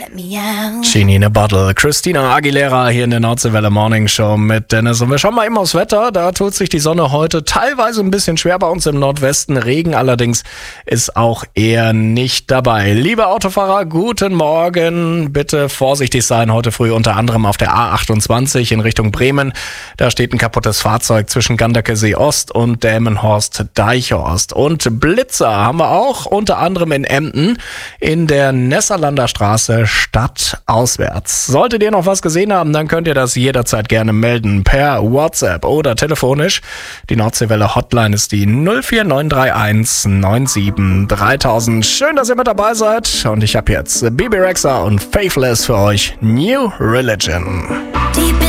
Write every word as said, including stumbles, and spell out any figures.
Genie in a Bottle. Christina Aguilera hier in der Nordseewelle Morning Show mit Dennis. Und wir schauen mal eben aufs Wetter. Da tut sich die Sonne heute teilweise ein bisschen schwer bei uns im Nordwesten. Regen allerdings ist auch eher nicht dabei. Liebe Autofahrer, guten Morgen. Bitte vorsichtig sein heute früh, unter anderem auf der A achtundzwanzig in Richtung Bremen. Da steht ein kaputtes Fahrzeug zwischen Ganderkesee Ost und Delmenhorst-Deichhorst. Und Blitzer haben wir auch, unter anderem in Emden in der Nesserlander Straße Stadt auswärts. Solltet ihr noch was gesehen haben, dann könnt ihr das jederzeit gerne melden per WhatsApp oder telefonisch. Die Nordseewelle Hotline ist die null vier neun drei eins neun sieben dreitausend. Schön, dass ihr mit dabei seid. Und ich habe jetzt Bebe Rexha und Faithless für euch. New Religion. Deep